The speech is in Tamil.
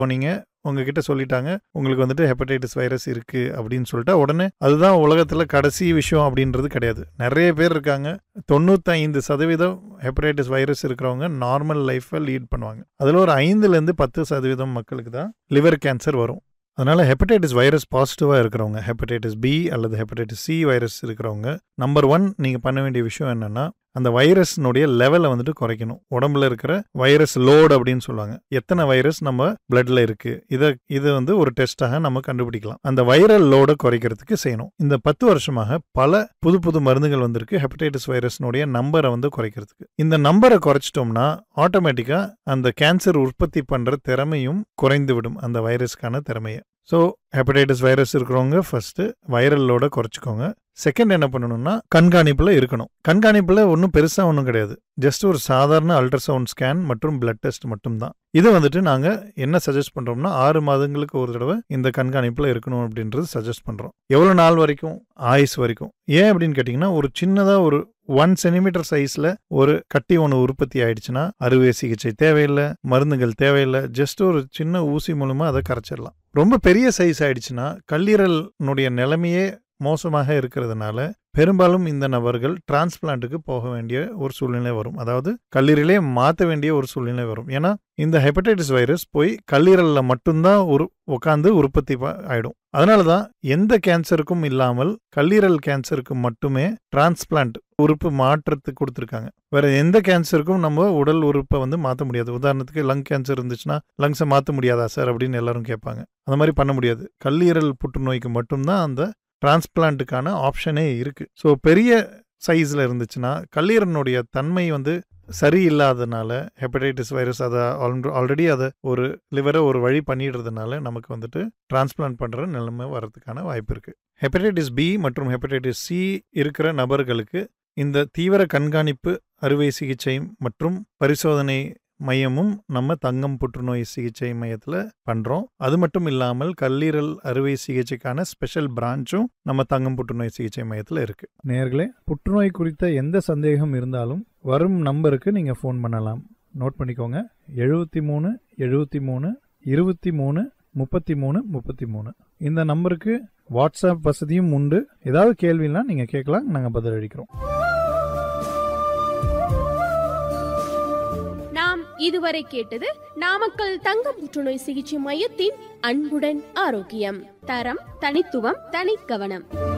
நீங்க உங்ககிட்ட சொல்லிட்டாங்க உங்களுக்கு வந்துட்டு ஹெப்படைட்டிஸ் வைரஸ் இருக்கு அப்படின்னு சொல்லிட்டு உடனே அதுதான் உலகத்துல கடைசி விஷயம் அப்படின்றது கிடையாது. நிறைய பேர் இருக்காங்க, 95% ஹெப்படைட்டிஸ் வைரஸ் இருக்கிறவங்க நார்மல் லைஃப்பை லீட் பண்ணுவாங்க. அதில் ஒரு 5-10% மக்களுக்கு தான் லிவர் கேன்சர் வரும். அதனால ஹெப்படைட்டிஸ் வைரஸ் பாசிட்டிவாக இருக்கிறவங்க, ஹெப்படைட்டிஸ் பி அல்லது ஹெப்படைட்டிஸ் சி வைரஸ் இருக்கிறவங்க நம்பர் 1 நீங்கள் பண்ண வேண்டிய விஷயம் என்னன்னா, அந்த வைரஸ்னுடைய லெவலை வந்துட்டு குறைக்கணும். உடம்புல இருக்கிற வைரஸ் லோடு அப்படின்னு சொல்லுவாங்க. எத்தனை வைரஸ் நம்ம பிளட்ல இருக்கு, இது வந்து ஒரு டெஸ்டாக நம்ம கண்டுபிடிக்கலாம். அந்த வைரல் லோடை குறைக்கிறதுக்கு செய்யணும். இந்த 10 வருஷமாக பல புது மருந்துகள் வந்திருக்கு ஹெப்படைட்டிஸ் வைரஸ்னுடைய நம்பரை வந்து குறைக்கிறதுக்கு. இந்த நம்பரை குறைச்சிட்டோம்னா ஆட்டோமேட்டிக்கா அந்த கேன்சர் உற்பத்தி பண்ற திறமையும் குறைந்து விடும், அந்த வைரஸ்க்கான திறமையை. ஸோ ஹெப்படைட்டிஸ் வைரஸ் இருக்கிறவங்க ஃபர்ஸ்ட் வைரல் லோடை குறைச்சிக்கோங்க. செகண்ட் என்ன பண்ணணும்னா கண்காணிப்பில் இருக்கணும். கண்காணிப்பில் ஒன்றும் பெருசாக ஒன்றும் கிடையாது, ஜஸ்ட் ஒரு சாதாரண அல்ட்ராசவுண்ட் ஸ்கேன் மற்றும் பிளட் டெஸ்ட் மட்டும்தான். இது வந்துட்டு நாங்கள் என்ன சஜஸ்ட் பண்ணுறோம்னா 6 மாதங்களுக்கு ஒரு தடவை இந்த கண்காணிப்பில் இருக்கணும் அப்படின்றது சஜஸ்ட் பண்ணுறோம். எவ்வளோ நாள் வரைக்கும்? ஆயுஸ் வரைக்கும். ஏன் அப்படின்னு கேட்டிங்கன்னா, ஒரு சின்னதாக ஒரு 1 சென்டிமீட்டர் சைஸில் ஒரு கட்டி ஒன்று உற்பத்தி ஆயிடுச்சுன்னா அறுவை சிகிச்சை தேவையில்லை, மருந்துகள் தேவையில்லை, ஜஸ்ட் ஒரு சின்ன ஊசி மூலமாக அதை கரைச்சிடலாம். ரொம்ப பெரிய சைஸ் ஆயிடுச்சுன்னா கல்லீரலினுடைய நிலைமையே மோசமாக இருக்கிறதுனால பெரும்பாலும் இந்த நபர்கள் டிரான்ஸ்பிளான்ட்டுக்கு போக வேண்டிய ஒரு சூழ்நிலை வரும். அதாவது கல்லீரலே மாற்ற வேண்டிய ஒரு சூழ்நிலை வரும். ஏன்னா இந்த ஹெப்படைட்டிஸ் வைரஸ் போய் கல்லீரலில் மட்டும்தான் உட்காந்து உற்பத்தி ஆயிடும். அதனால தான் எந்த கேன்சருக்கும் இல்லாமல் கல்லீரல் கேன்சருக்கு மட்டுமே டிரான்ஸ்பிளான்ட் உறுப்பு மாற்றத்துக்கு கொடுத்துருக்காங்க. வேற எந்த கேன்சருக்கும் நம்ம உடல் உறுப்பை வந்து மாற்ற முடியாது. உதாரணத்துக்கு லங் கேன்சர் இருந்துச்சுன்னா லங்ஸை மாற்ற முடியாதா சார் அப்படின்னு எல்லாரும் கேட்பாங்க. அந்த மாதிரி பண்ண முடியாது. கல்லீரல் புற்றுநோய்க்கு மட்டும்தான் அந்த டிரான்ஸ்பிளான்ட்டுக்கான ஆப்ஷனே இருக்கு. ஸோ பெரிய சைஸில் இருந்துச்சுன்னா கல்லீரனுடைய தன்மை வந்து சரியில்லாதனால ஹெப்படைட்டிஸ் வைரஸ் அதை ஆல்ரெடி அதை ஒரு லிவரை ஒரு வழி பண்ணிடுறதுனால நமக்கு வந்துட்டு டிரான்ஸ்பிளான்ட் பண்ணுற நிலைமை வர்றதுக்கான வாய்ப்பு இருக்குது. ஹெப்படைட்டிஸ் பி மற்றும் ஹெப்படைட்டிஸ் சி இருக்கிற நபர்களுக்கு இந்த தீவிர கண்காணிப்பு அறுவை சிகிச்சை மற்றும் பரிசோதனை மையமும் நம்ம தங்கம் புற்றுநோய் சிகிச்சை மையத்தில் பண்ணுறோம். அது மட்டும் இல்லாமல் கல்லீரல் அறுவை சிகிச்சைக்கான ஸ்பெஷல் பிரான்ச்சும் நம்ம தங்கம் புற்றுநோய் சிகிச்சை மையத்தில் இருக்கு. நேயர்களே, புற்றுநோய் குறித்த எந்த சந்தேகம் இருந்தாலும் வரும் நம்பருக்கு நீங்கள் ஃபோன் பண்ணலாம். நோட் பண்ணிக்கோங்க, 73 73 23 33 33. இந்த நம்பருக்கு வாட்ஸ்அப் வசதியும் உண்டு. ஏதாவது கேள்வினா நீங்கள் கேட்கலாம், நாங்கள் பதில் அளிக்கிறோம். நாம் இதுவரை கேட்டது நாமக்கல் தங்கம் புற்றுநோய் சிகிச்சை மையத்தின் அன்புடன் ஆரோக்கியம். தரம், தனித்துவம், தனிக்கவனம்.